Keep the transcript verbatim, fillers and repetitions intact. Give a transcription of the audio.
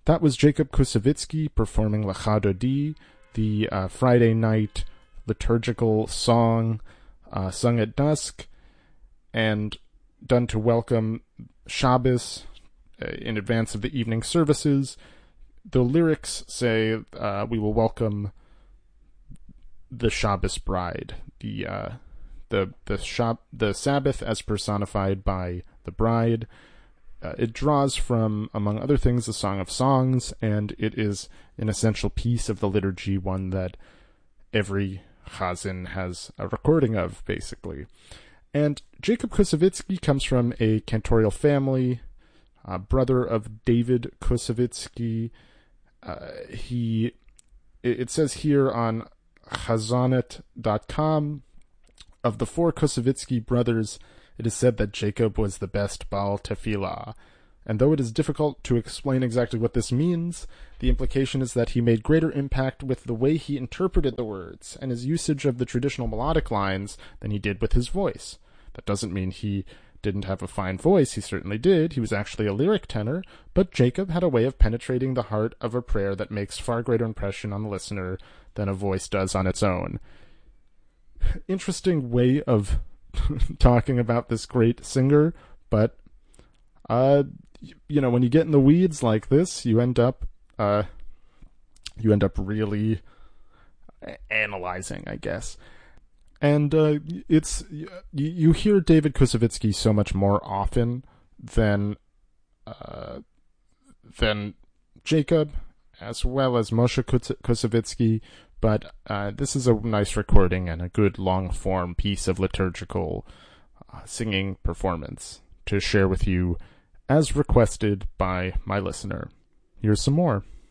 That was Jacob Kusevitsky performing Lecha Dodi, the uh, Friday night liturgical song uh, sung at dusk and done to welcome Shabbos uh, in advance of the evening services. The lyrics say, uh, we will welcome the Shabbos bride, the uh, the the Shab- the Sabbath as personified by the bride. Uh, it draws from, among other things, the Song of Songs, and it is an essential piece of the liturgy, one that every chazan has a recording of, basically. And Jacob Kusevitsky comes from a cantorial family, uh, brother of David Kusevitsky. Uh, he, it, it says here on chazanet dot com, of the four Kusevitsky brothers, it is said that Jacob was the best Baal Tefillah, and though it is difficult to explain exactly what this means, the implication is that he made greater impact with the way he interpreted the words and his usage of the traditional melodic lines than he did with his voice. That doesn't mean he didn't have a fine voice. He certainly did. He was actually a lyric tenor, but Jacob had a way of penetrating the heart of a prayer that makes far greater impression on the listener than a voice does on its own. Interesting way of talking about this great singer, but uh you know, when you get in the weeds like this, you end up uh you end up really analyzing, I guess. And uh it's you, you hear David Kusevitsky so much more often than uh than Jacob, as well as Moshe Kusevitsky. But uh, this is a nice recording and a good long-form piece of liturgical uh, singing performance to share with you as requested by my listener. Here's some more.